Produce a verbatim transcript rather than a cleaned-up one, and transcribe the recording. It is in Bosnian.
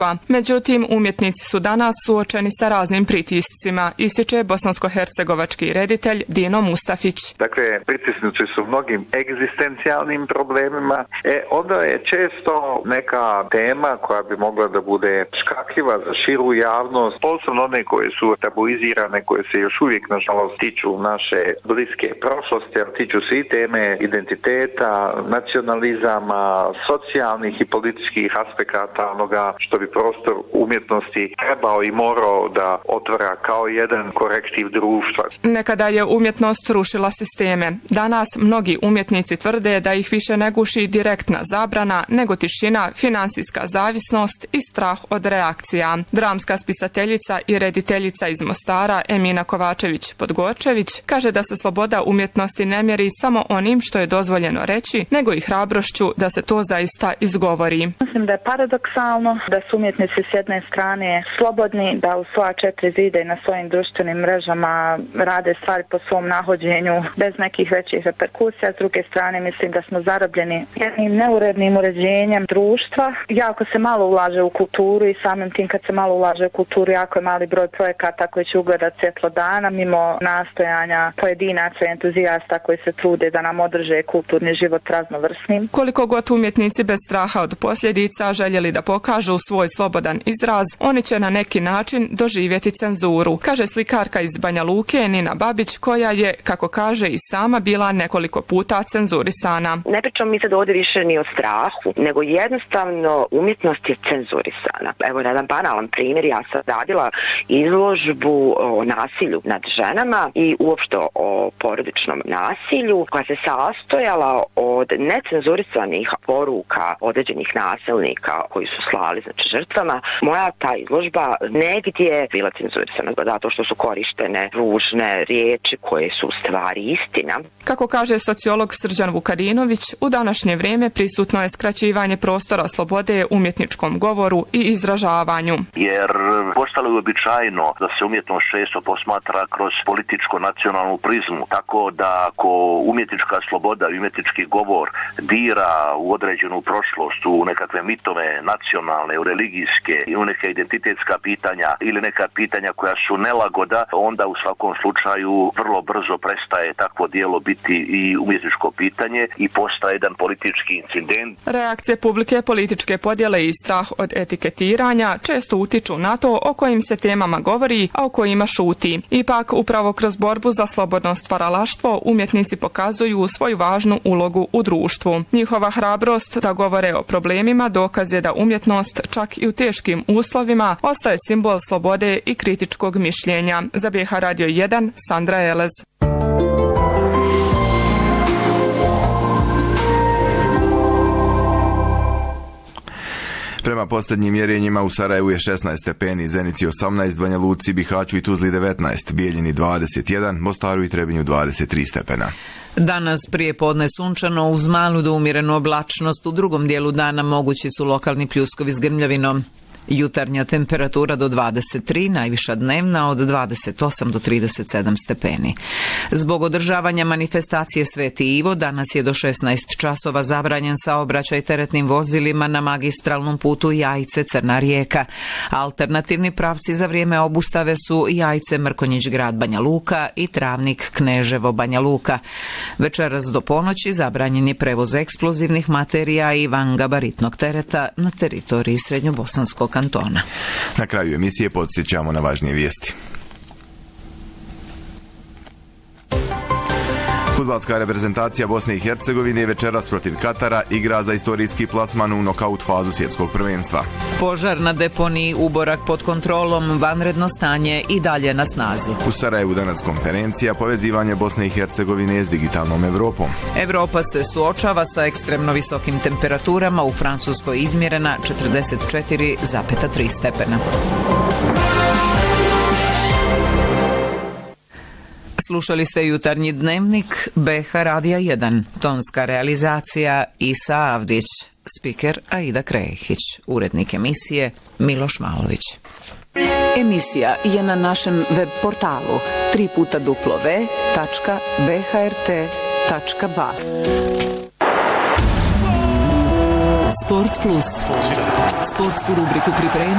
Međutim, umjetnici su danas suočeni sa raznim pritiscima, ističe bosansko-hercegovački reditelj Dino Mustafić. Dakle, pritisnici su mnogim egzistencijalnim problemima. E, onda je često neka tema koja bi mogla da bude škakljiva za širu javnost, posebno one koje su tabuizirane, koje se još uvijek, nažalost, tiču naše bliske prošlosti, ali tiču se i teme identiteta, nacionalizama, socijalnih i političkih aspekata onoga što bi prostor umjetnosti trebao i morao da otvara kao jedan korektiv društva. Nekada je umjetnost rušila sisteme. Danas mnogi umjetnici tvrde da ih više ne guši direktna zabrana, nego tišina, finansijska zavisnost i strah od reakcija. Dramska spisateljica i rediteljica iz Mostara Emina Kovačević-Podgorčević kaže da se sloboda umjetnosti ne mjeri samo onim što je dozvoljeno reći, nego i hrabrošću da se to zaista izgovori. Mislim da je paradoksalno da su umjetnici s jedne strane slobodni, da u svoja četiri zida i na svojim društvenim mrežama rade stvari po svom nahođenju bez nekih većih reperkusija. S druge strane, mislim da smo zarobljeni jednim neurednim uređenjem društva. Jako se malo ulaže u kulturu i samim tim kad se malo ulaže u kulturu, jako je mali broj projekata koji će ugledat svjetlo dana mimo nastojanja pojedinaca i entuzijasta koji se trude da nam održe kulturni život raznovrsnim. Koliko god umjetnici bez straha od posljedica željeli da pokažu svoj slobodan izraz, oni će na neki način doživjeti cenzuru, kaže slikarka iz Banja Luke Nina Babić, koja je, kako kaže, i sama bila nekoliko puta cenzurisana. Ne pričamo mi sad ovdje više ni o strahu, nego jednostavno umjetnost je cenzurisana. Evo jedan banalan primjer, ja sam radila izložbu o nasilju nad ženama i uopšte o porodičnom nasilju, koja se sastojala od necenzurisanih poruka određenih nasilnika koji su slali, znači, žrtvama. Moja ta izložba negdje bila cenzurisana zato što su korištene ružne riječi koje su u stvari istina. Kako kaže sociolog Srđan Vukadinović, u današnje vrijeme prisutno je skraćivanje prostora slobode umjetničkom govoru i izražavanju. Jer postalo je uobičajeno da se umjetnost često posmatra kroz političko-nacionalnu prizmu, tako da ako umjetnička sloboda i umjetnički govor dira u određenu prošlost, u nekakve mitove nacionalne, u religijske i u neka identitetska pitanja ili neka pitanja koja su nelagoda, onda u svakom slučaju vrlo brzo prestaje takvo dijelo biti i umjetničko pitanje i postaje jedan politički incident. Reakcije publike, političke podjele i strah od etiketiranja često utiču na to o kojim se temama govori, a o kojima šuti. Ipak, upravo kroz borbu za slobodno stvaralaštvo umjetnici pokazuju svoju važnu ulogu u društvu. Njihova hrabrost da govore o problemima dokaz je da umjetnost, čak i u teškim uslovima, ostaje simbol slobode i kritičkog mišljenja. Za B H Radio jedan, Sandra Elez. Prema posljednjim mjerenjima u Sarajevu je šesnaest stepeni, Zenici osamnaest, Banja Luci, Bihaću i Tuzli devetnaest, Bijeljini dvadeset jedan, Mostaru i Trebinju dvadeset tri stepena. Danas prije podne sunčano uz malu do umjerenu oblačnost, u drugom dijelu dana mogući su lokalni pljuskovi s grmljavinom. Jutarnja temperatura do dvadeset tri, najviša dnevna od dvadeset osam do trideset sedam stepeni. Zbog održavanja manifestacije Sveti Ivo, danas je do šesnaest časova zabranjen saobraćaj teretnim vozilima na magistralnom putu Jajce-Crna Rijeka. Alternativni pravci za vrijeme obustave su Jajce-Mrkonjić-Grad Banja Luka i Travnik-Kneževo-Banja Luka. Večeras do ponoći zabranjen je prevoz eksplozivnih materija i vangabaritnog tereta na teritoriji Srednjobosanskog kantona. Na kraju emisije podsjećamo na važnije vijesti. Fudbalska reprezentacija Bosne i Hercegovine večeras protiv Katara igra za istorijski plasman u nokaut fazu svjetskog prvenstva. Požar na deponiji Uborak pod kontrolom, vanredno stanje i dalje na snazi. U Sarajevu danas konferencija povezivanje Bosne i Hercegovine s digitalnom Evropom. Evropa se suočava sa ekstremno visokim temperaturama, u Francuskoj izmjerena četrdeset četiri zarez tri stepena. Slušali ste jutarnji dnevnik B H Radija jedan, tonska realizacija Isa Avdić, spiker Aida Krehić, urednik emisije Miloš Malović. Emisija je na našem web portalu tri puta w tačka b h r t tačka b a. Sport plus. Sportsku rubriku pripremi